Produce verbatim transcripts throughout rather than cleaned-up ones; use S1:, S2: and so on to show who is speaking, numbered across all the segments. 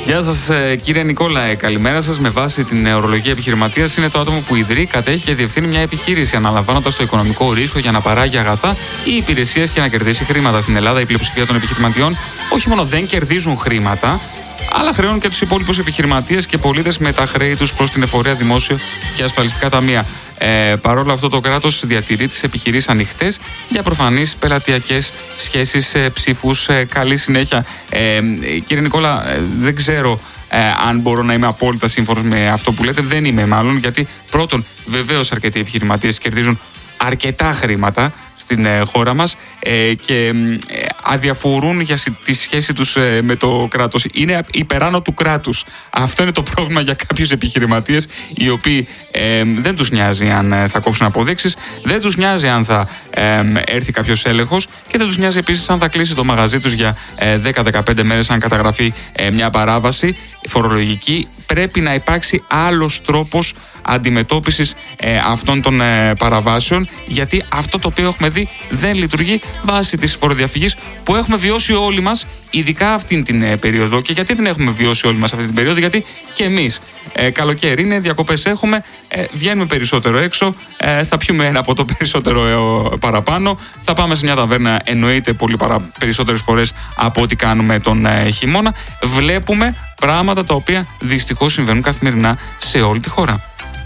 S1: Γεια σας, κύριε Νικόλα. Καλημέρα σας. Με βάση την ορολογία επιχειρηματίας, είναι το άτομο που ιδρύει, κατέχει και διευθύνει μια επιχείρηση, αναλαμβάνοντας το οικονομικό ρίσκο για να παράγει αγαθά ή υπηρεσίες και να κερδίσει χρήματα. Στην Ελλάδα, η πλειοψηφία των επιχειρηματιών όχι μόνο δεν κερδίζουν χρήματα, αλλά χρεώνουν και τους υπόλοιπους επιχειρηματίες και πολίτες με τα χρέη τους προς την εφορία, δημόσιο και ασφαλιστικά ταμεία. Ε, Παρ' όλο αυτό, το κράτος διατηρεί τις επιχειρήσεις ανοιχτές για προφανείς πελατειακές σχέσεις, ε, ψήφους. Ε, καλή συνέχεια. Ε, κύριε Νικόλα, ε, δεν ξέρω ε, αν μπορώ να είμαι απόλυτα σύμφωνος με αυτό που λέτε. Δεν είμαι, μάλλον, γιατί πρώτον, βεβαίως αρκετοί επιχειρηματίες κερδίζουν αρκετά χρήματα στην ε, χώρα μας ε, και ε, αδιαφορούν για τη σχέση τους ε, με το κράτος. Είναι υπεράνω του κράτους. Αυτό είναι το πρόβλημα για κάποιους επιχειρηματίες, οι οποίοι ε, δεν τους νοιάζει αν ε, θα κόψουν αποδείξεις, δεν τους νοιάζει αν θα ε, έρθει κάποιος έλεγχος και δεν τους νοιάζει επίσης αν θα κλείσει το μαγαζί τους για ε, δέκα με δεκαπέντε μέρες, αν καταγραφεί ε, μια παράβαση φορολογική. Πρέπει να υπάρξει άλλος τρόπος αντιμετώπισης ε, αυτών των ε, παραβάσεων, γιατί αυτό το οποίο έχουμε δει δεν λειτουργεί βάσει της φοροδιαφυγής που έχουμε βιώσει όλοι μας, ειδικά αυτήν την ε, περίοδο. Και γιατί την έχουμε βιώσει όλοι μας αυτή την περίοδο? Γιατί και εμείς ε, καλοκαίρι είναι, διακοπές έχουμε, ε, βγαίνουμε περισσότερο έξω, ε, θα πιούμε ένα ποτό περισσότερο ε, παραπάνω, θα πάμε σε μια ταβέρνα, εννοείται, πολύ παρα, περισσότερες φορές από ό,τι κάνουμε τον ε, χειμώνα. Βλέπουμε πράγματα τα οποία δυστυχώς συμβαίνουν καθημερινά σε όλη τη χώρα.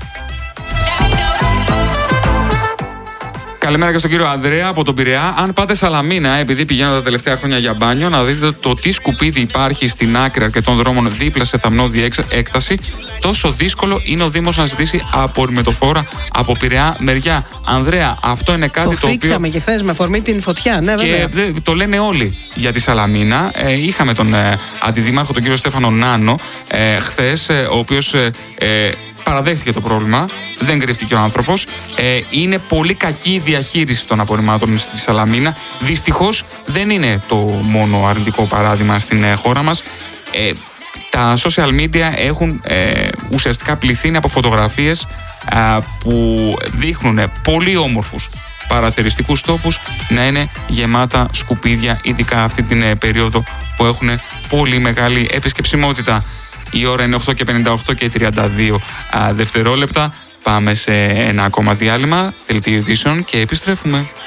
S1: Καλημέρα και στον κύριο Ανδρέα από τον Πειραιά. Αν πάτε Σαλαμίνα, επειδή πηγαίνω τα τελευταία χρόνια για μπάνιο, να δείτε το τι σκουπίδι υπάρχει στην άκρη αρκετών δρόμων δίπλα σε θαμνώδη έκταση, τόσο δύσκολο είναι ο Δήμος να ζητήσει απορριμμετοφόρα από Πειραιά μεριά. Ανδρέα, αυτό είναι κάτι το, το οποίο. Το
S2: φίξαμε και χθες με αφορμή την φωτιά, ναι, βέβαια.
S1: Και το λένε όλοι για τη Σαλαμίνα. Ε, είχαμε τον ε, αντιδήμαρχο, τον κύριο Στέφανο Νάνο, ε, χθες, ε, ο οποίος Ε, ε, παραδέχθηκε το πρόβλημα, δεν κρύφτηκε ο άνθρωπος. Ε, είναι πολύ κακή η διαχείριση των απορριμμάτων στη Σαλαμίνα. Δυστυχώς δεν είναι το μόνο αρνητικό παράδειγμα στην ε, χώρα μας. Ε, τα social media έχουν ε, ουσιαστικά πληθύνει από φωτογραφίες ε, που δείχνουν πολύ όμορφους παραθεριστικούς τόπους να είναι γεμάτα σκουπίδια, ειδικά αυτή την ε, περίοδο που έχουν πολύ μεγάλη επισκεψιμότητα. Η ώρα είναι οκτώ και πενήντα οκτώ και τριάντα δύο α, δευτερόλεπτα. Πάμε σε ένα ακόμα διάλειμμα, δελτίο ειδήσεων και επιστρέφουμε.